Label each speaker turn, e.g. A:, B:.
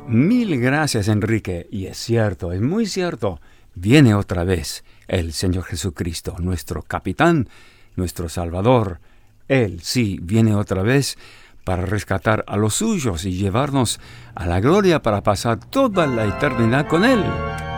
A: Mil gracias, Enrique. Y es cierto, es muy cierto. Viene otra vez el Señor Jesucristo, nuestro capitán, nuestro Salvador. Él sí viene otra vez para rescatar a los suyos y llevarnos a la gloria para pasar toda la eternidad con Él.